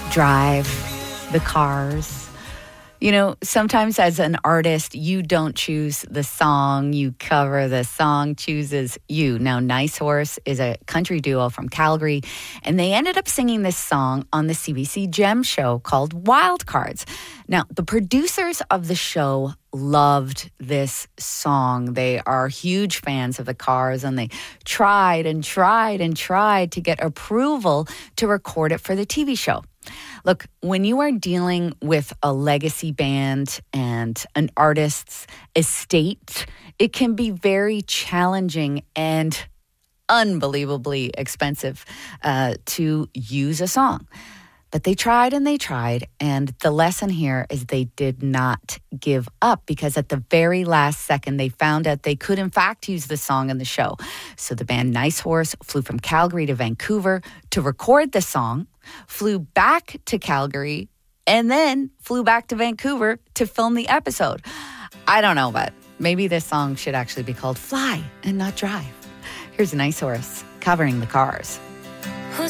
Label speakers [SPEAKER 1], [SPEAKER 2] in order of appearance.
[SPEAKER 1] Drive, the Cars. You know, sometimes as an artist, you don't choose the song you cover. The song chooses you. Now, Nice Horse is a country duo from Calgary, and they ended up singing this song on the CBC Gem show called Wild Cards. Now, the producers of the show loved this song. They are huge fans of the Cars, and they tried and tried and tried to get approval to record it for the TV show. Look, when you are dealing with a legacy band and an artist's estate, it can be very challenging and unbelievably expensive to use a song. But they tried and they tried, and the lesson here is they did not give up, because at the very last second, they found out they could, in fact, use the song in the show. So the band Nice Horse flew from Calgary to Vancouver to record the song, flew back to Calgary, and then flew back to Vancouver to film the episode. I don't know, but maybe this song should actually be called Fly and not Drive. Here's Nice Horse covering the Cars.